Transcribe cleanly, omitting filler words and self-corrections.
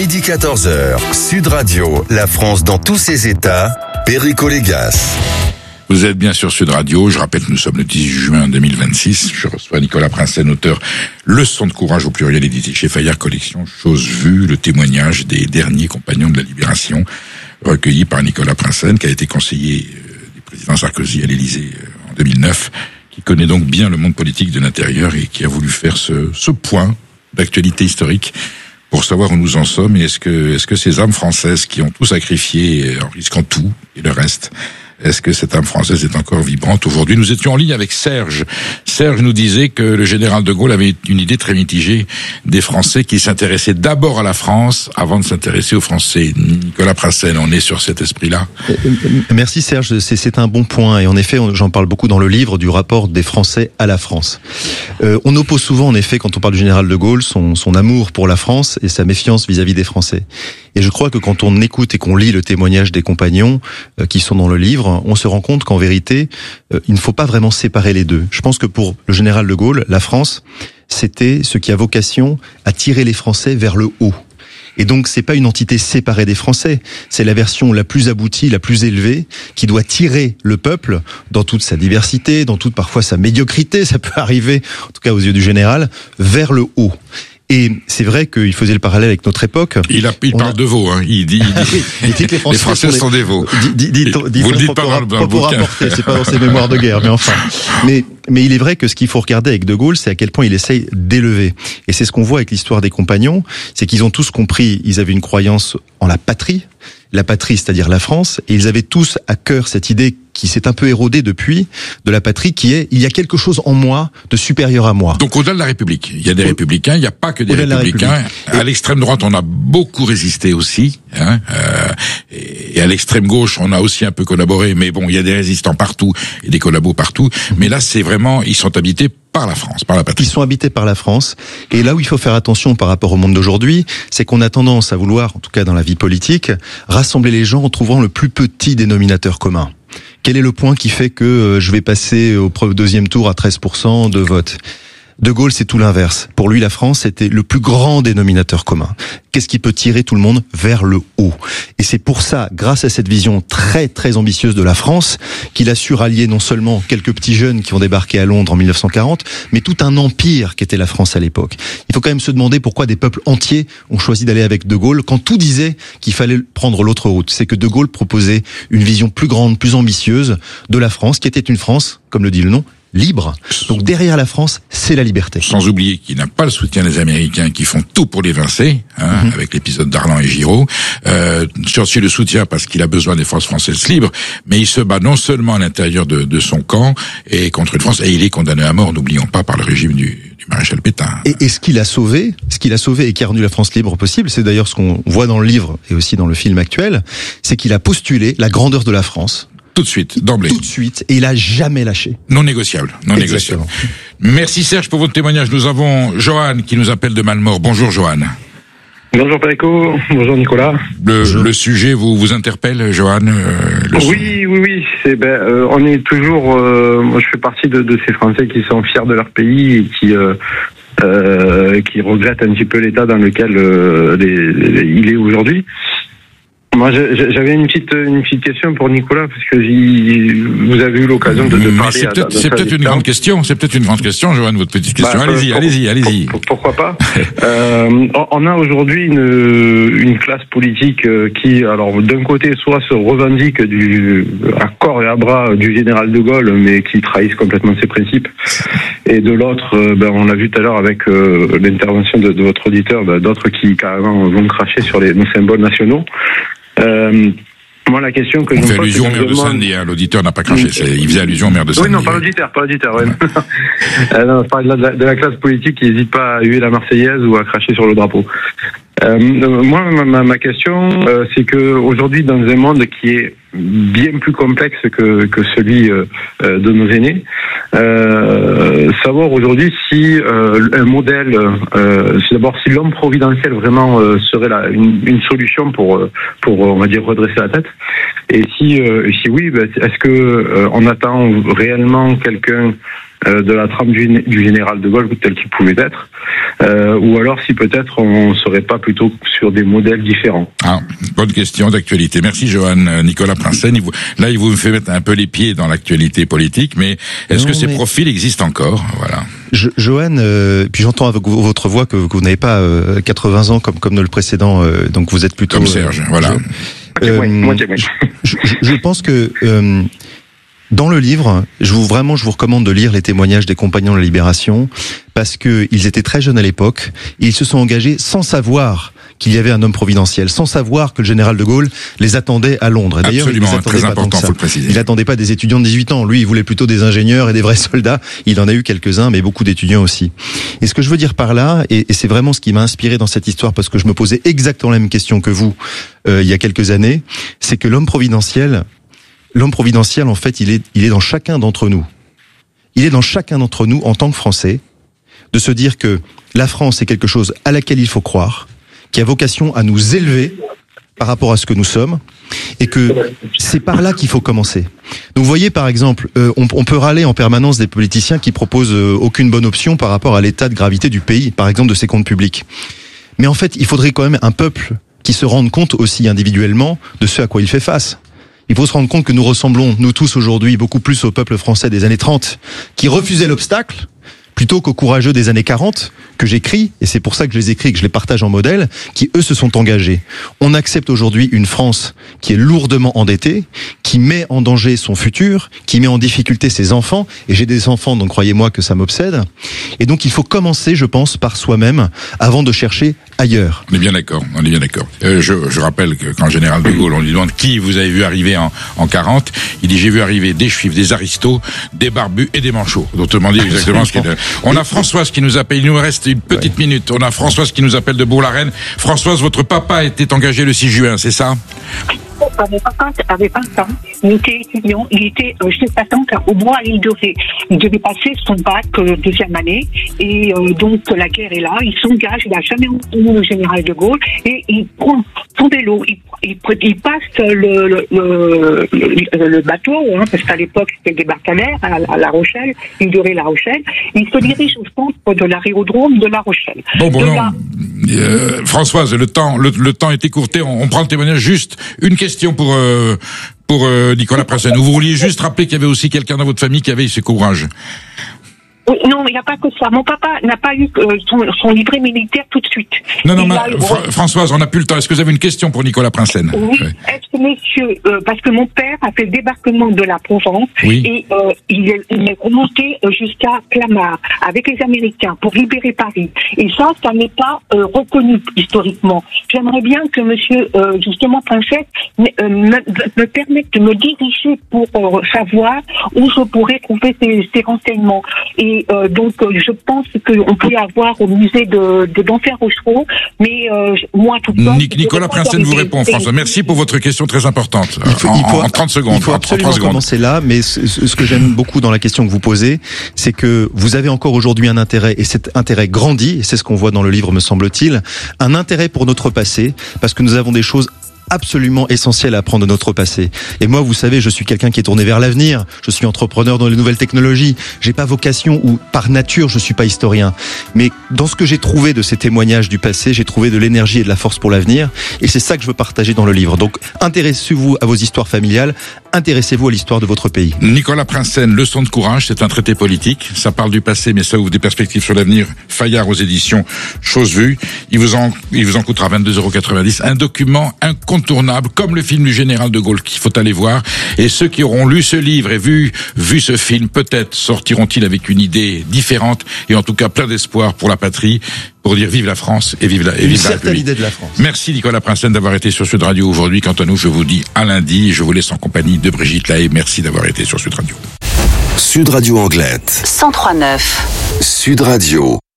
Midi 14h, Sud Radio, la France dans tous ses états, Perico Légas. Vous êtes bien sur Sud Radio. Je rappelle que nous sommes le 18 juin 2026. Je reçois Nicolas Prinsen, auteur Leçon de courage au pluriel, édité chez Fayard Collection. Chose vue, le témoignage des derniers compagnons de la Libération, recueilli par Nicolas Prinsen, qui a été conseiller du président Sarkozy à l'Élysée en 2009, qui connaît donc bien le monde politique de l'intérieur et qui a voulu faire ce point d'actualité historique pour savoir où nous en sommes et est-ce que ces âmes françaises qui ont tout sacrifié en risquant tout et le reste, est-ce que cette âme française est encore vibrante aujourd'hui? Nous étions en ligne avec Serge. Serge nous disait que le général de Gaulle avait une idée très mitigée des Français qui s'intéressaient d'abord à la France avant de s'intéresser aux Français. Nicolas Prinsen, on est sur cet esprit-là. Merci Serge, c'est un bon point. Et en effet, j'en parle beaucoup dans le livre du rapport des Français à la France. On oppose souvent, en effet, quand on parle du général de Gaulle, son amour pour la France et sa méfiance vis-à-vis des Français. Et je crois que quand on écoute et qu'on lit le témoignage des compagnons qui sont dans le livre, on se rend compte qu'en vérité, il ne faut pas vraiment séparer les deux. Je pense que pour le général de Gaulle, la France, c'était ce qui a vocation à tirer les Français vers le haut. Et donc, c'est pas une entité séparée des Français. C'est la version la plus aboutie, la plus élevée, qui doit tirer le peuple dans toute sa diversité, dans toute parfois sa médiocrité, ça peut arriver, en tout cas aux yeux du général, vers le haut. Et c'est vrai qu'il faisait le parallèle avec notre époque. Il parle de veaux, hein. Il dit les Français sont des veaux. Vous le dites pas dans le bouquin. C'est pas dans ses mémoires de guerre, mais enfin. Mais il est vrai que ce qu'il faut regarder avec De Gaulle, c'est à quel point il essaye d'élever. Et c'est ce qu'on voit avec l'histoire des compagnons, c'est qu'ils ont tous compris, ils avaient une croyance en la patrie, c'est-à-dire la France, et ils avaient tous à cœur cette idée qui s'est un peu érodée depuis, de la patrie, qui est, il y a quelque chose en moi de supérieur à moi. Donc au-delà de la République, il y a des républicains, il n'y a pas que des républicains. À l'extrême droite, on a beaucoup résisté aussi, hein, et à l'extrême gauche, on a aussi un peu collaboré, mais bon, il y a des résistants partout, et des collabos partout, mais là, c'est vraiment, ils sont habités par la France, par la patrie. Ils sont habités par la France. Et là où il faut faire attention par rapport au monde d'aujourd'hui, c'est qu'on a tendance à vouloir, en tout cas dans la vie politique, rassembler les gens en trouvant le plus petit dénominateur commun. Quel est le point qui fait que je vais passer au deuxième tour à 13% de vote ? De Gaulle, c'est tout l'inverse. Pour lui, la France, c'était le plus grand dénominateur commun. Qu'est-ce qui peut tirer tout le monde vers le haut? Et c'est pour ça, grâce à cette vision très, très ambitieuse de la France, qu'il a su rallier non seulement quelques petits jeunes qui ont débarqué à Londres en 1940, mais tout un empire qu'était la France à l'époque. Il faut quand même se demander pourquoi des peuples entiers ont choisi d'aller avec De Gaulle quand tout disait qu'il fallait prendre l'autre route. C'est que De Gaulle proposait une vision plus grande, plus ambitieuse de la France, qui était une France, comme le dit le nom, libre. Donc derrière la France, c'est la liberté. Sans oublier qu'il n'a pas le soutien des Américains qui font tout pour l'évincer, avec l'épisode d'Arlan et Giraud. Churchill le soutient parce qu'il a besoin des forces françaises libres, mais il se bat non seulement à l'intérieur de son camp et contre une France, et il est condamné à mort, n'oublions pas, par le régime du maréchal Pétain. Et ce qu'il a sauvé et qui a rendu la France libre possible, c'est d'ailleurs ce qu'on voit dans le livre et aussi dans le film actuel, c'est qu'il a postulé la grandeur de la France. Tout de suite, d'emblée. Tout de suite, et il a jamais lâché. Non négociable, non négociable. Merci Serge pour votre témoignage. Nous avons Johan qui nous appelle de Malmort. Bonjour Johan. Bonjour Perico, bonjour Nicolas. Le sujet vous interpelle, Johan? Oui. On est toujours. Moi, je fais partie de ces Français qui sont fiers de leur pays et qui regrettent un petit peu l'état dans lequel il est aujourd'hui. Moi, j'avais une petite question pour Nicolas, parce que vous avez eu l'occasion de parler. C'est peut-être une grande question. C'est peut-être une grande question, Johan, votre petite question. Allez-y. Pourquoi pas? On a aujourd'hui une classe politique qui, alors, d'un côté, soit se revendique à corps et à bras du général de Gaulle, mais qui trahissent complètement ses principes. Et de l'autre, on l'a vu tout à l'heure avec l'intervention de votre auditeur, d'autres qui carrément vont cracher sur nos symboles nationaux. Moi, la question que je me pose, c'est allusion au maire de Saint-Denis, hein. L'auditeur n'a pas craché. Il faisait allusion au maire de Saint-Denis. Oui, non, pas l'auditeur, ouais. Non, je parle de la classe politique qui n'hésite pas à huer la Marseillaise ou à cracher sur le drapeau. Moi, ma question, c'est que aujourd'hui, dans un monde qui est bien plus complexe que celui de nos aînés, savoir aujourd'hui si un modèle, d'abord si l'homme providentiel vraiment serait une solution pour on va dire redresser la tête, et si oui, est-ce que on attend réellement quelqu'un de la trame du général de Gaulle tel qu'il pouvait être, ou alors si peut-être on serait pas plutôt sur des modèles différents. Ah, bonne question d'actualité. Merci Johan. Nicolas Prinsen, il vous fait mettre un peu les pieds dans l'actualité politique, mais est-ce que ces profils existent encore? Voilà. Johan, puis j'entends avec votre voix que vous n'avez pas 80 ans comme le précédent, donc vous êtes plutôt comme Serge. Voilà. Je pense que dans le livre, je vous recommande de lire les témoignages des compagnons de la Libération, parce que ils étaient très jeunes à l'époque, et ils se sont engagés sans savoir qu'il y avait un homme providentiel, sans savoir que le général de Gaulle les attendait à Londres. D'ailleurs, absolument, très important, faut le préciser. Il n'attendait pas des étudiants de 18 ans. Lui, il voulait plutôt des ingénieurs et des vrais soldats. Il en a eu quelques-uns, mais beaucoup d'étudiants aussi. Et ce que je veux dire par là, et c'est vraiment ce qui m'a inspiré dans cette histoire, parce que je me posais exactement la même question que vous il y a quelques années, c'est que l'homme providentiel, en fait, il est dans chacun d'entre nous. Il est dans chacun d'entre nous, en tant que Français, de se dire que la France est quelque chose à laquelle il faut croire, qui a vocation à nous élever par rapport à ce que nous sommes, et que c'est par là qu'il faut commencer. Donc vous voyez, par exemple, on peut râler en permanence des politiciens qui proposent aucune bonne option par rapport à l'état de gravité du pays, par exemple de ses comptes publics. Mais en fait, il faudrait quand même un peuple qui se rende compte aussi individuellement de ce à quoi il fait face. Il faut se rendre compte que nous ressemblons, nous tous aujourd'hui, beaucoup plus au peuple français des années 30, qui refusait l'obstacle, plutôt qu'aux courageux des années 40, que j'écris, et c'est pour ça que je les écris, que je les partage en modèle, qui eux se sont engagés. On accepte aujourd'hui une France qui est lourdement endettée, qui met en danger son futur, qui met en difficulté ses enfants, et j'ai des enfants, donc croyez-moi que ça m'obsède. Et donc il faut commencer, je pense, par soi-même, avant de chercher ailleurs. On est bien d'accord. Je rappelle que quand le général de Gaulle, on lui demande qui vous avez vu arriver en 40, il dit j'ai vu arriver des juifs, des aristos, des barbus et des manchots. Autrement dit exactement ce qu'il est. On a Françoise qui nous appelle, il nous reste une petite minute. On a Françoise qui nous appelle de Bourg-la-Reine. Françoise, votre papa était engagé le 6 juin, c'est ça? Mon papa avait 20 ans, il était étudiant, il était chef patente au bois à l'île de Ré. Il devait passer son bac deuxième année, et donc la guerre est là, il s'engage, il n'a jamais entendu le général de Gaulle, et il prend son vélo, il passe le bateau, parce qu'à l'époque c'était le débarcadère à La Rochelle, l'île de Ré, La Rochelle, il se dirige au centre de l'aérodrome de La Rochelle. Françoise, le temps est écourté, on prend le témoignage. Juste une question pour Nicolas Prinsen. Vous vouliez juste rappeler qu'il y avait aussi quelqu'un dans votre famille qui avait ce courage. Non, il n'y a pas que ça. Mon papa n'a pas eu son livret militaire tout de suite. Non, Françoise, on n'a plus le temps. Est-ce que vous avez une question pour Nicolas Prinsen? Oui. Est-ce que messieurs, parce que mon père a fait le débarquement de la Provence, oui. Et il est remonté jusqu'à Clamart avec les Américains pour libérer Paris. Et ça n'est pas reconnu historiquement. J'aimerais bien que monsieur, justement, Prinsen, me permette de me diriger pour savoir où je pourrais trouver ces renseignements. Et donc, je pense qu'on peut avoir au musée d'Enfer Rochereau, mais moi, tout ça... Nicolas Prinsen vous répond, François. Merci pour votre question très importante. En 30 secondes. Il faut absolument commencer là, mais ce que j'aime beaucoup dans la question que vous posez, c'est que vous avez encore aujourd'hui un intérêt, et cet intérêt grandit, et c'est ce qu'on voit dans le livre, me semble-t-il, un intérêt pour notre passé, parce que nous avons des choses absolument essentiel à apprendre de notre passé. Et moi, vous savez, je suis quelqu'un qui est tourné vers l'avenir. Je suis entrepreneur dans les nouvelles technologies. J'ai pas vocation, ou par nature, je suis pas historien. Mais dans ce que j'ai trouvé de ces témoignages du passé, j'ai trouvé de l'énergie et de la force pour l'avenir. Et c'est ça que je veux partager dans le livre. Donc, intéressez-vous à vos histoires familiales. Intéressez-vous à l'histoire de votre pays. Nicolas Prinsen, Leçon de courage, c'est un traité politique. Ça parle du passé, mais ça ouvre des perspectives sur l'avenir. Fayard aux éditions Chose Vue. Il vous en coûtera 22,90 €. Un document incontournable, comme le film du général de Gaulle qu'il faut aller voir. Et ceux qui auront lu ce livre et vu ce film, peut-être sortiront-ils avec une idée différente et en tout cas plein d'espoir pour la patrie, pour dire vive la France et vive la République. Une certaine idée de la France. Merci Nicolas Prinsen d'avoir été sur Sud Radio aujourd'hui. Quant à nous, je vous dis à lundi. Je vous laisse en compagnie de Brigitte Lahaye. Merci d'avoir été sur Sud Radio. Sud Radio Anglette. 103.9. Sud Radio.